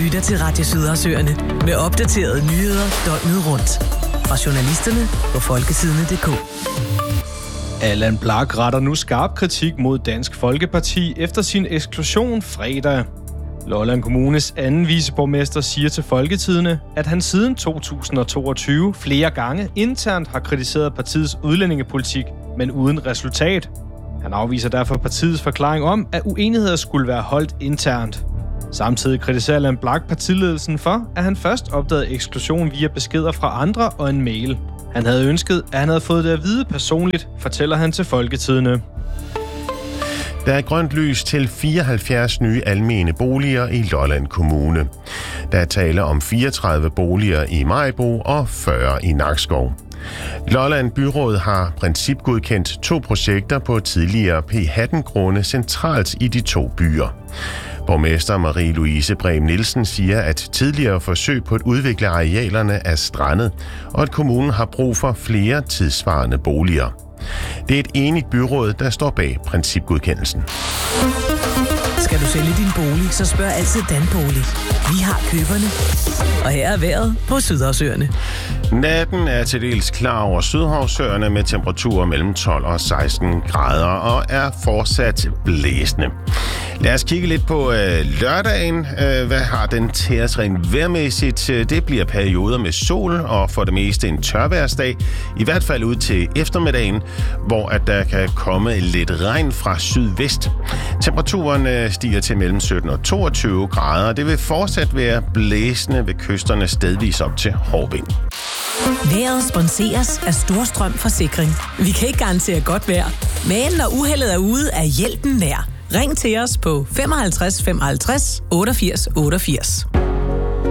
lytter til Radio Sydersøerne med opdaterede nyheder døgnet rundt. Fra journalisterne på folketidene.dk. Allan Blak retter nu skarp kritik mod Dansk Folkeparti efter sin eksklusion fredag. Lolland Kommunes anden viceborgmester siger til Folketidene, at han siden 2022 flere gange internt har kritiseret partiets udlændingepolitik, men uden resultat. Han afviser derfor partiets forklaring om, at uenigheder skulle være holdt internt. Samtidig kritiserer Allan Blak partiledelsen for, at han først opdagede eksklusion via beskeder fra andre og en mail. Han havde ønsket, at han havde fået det at vide personligt, fortæller han til Folketidene. Der er grønt lys til 74 nye almene boliger i Lolland Kommune. Der er tale om 34 boliger i Maribo og 40 i Nakskov. Lolland Byråd har principgodkendt 2 projekter på tidligere P18-grunde centralt i de 2 byer. Borgmester Marie-Louise Brehm Nielsen siger, at tidligere forsøg på at udvikle arealerne er strandet, og at kommunen har brug for flere tidssvarende boliger. Det er et enigt byråd, der står bag principgodkendelsen. Skal du sælge din bolig, så spørg altid Danbolig. Vi har køberne. Og her er vejret på Sydersøerne. Natten er til dels klar over Sydhavsøerne med temperaturer mellem 12 og 16 grader og er fortsat blæsende. Lad os kigge lidt på lørdagen. Hvad har den til os rent vejrmæssigt? Det bliver perioder med sol og for det meste en tørværsdag. I hvert fald ud til eftermiddagen, hvor at der kan komme lidt regn fra sydvest. Temperaturen stiger til mellem 17 og 22 grader. Det vil fortsat være blæsende ved kysterne stedvis op til hård vind. Vejret sponseres af Storstrøm Forsikring. Vi kan ikke garantere godt vejr, men når uheldet er ude, er hjælpen nær. Ring til os på 55 55 88 88.